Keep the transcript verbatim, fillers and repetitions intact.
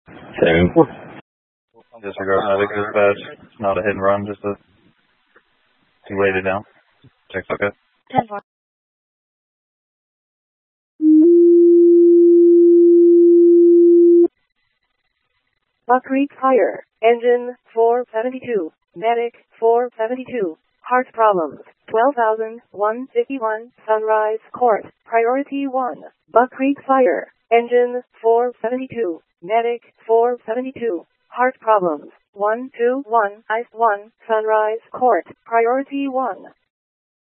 Same. Disregard medic dispatch. It's not a hit and run, just a he laid it down. Check's okay. ten four. Buck Creek Fire. Engine four seventy-two. Medic four seventy-two. Heart problems. twelve thousand one hundred fifty-one. Sunrise Court. Priority one. Buck Creek Fire. Engine four seventy-two. Medic four seventy-two. Heart problems. one two one. Ice one. Sunrise Court. Priority one.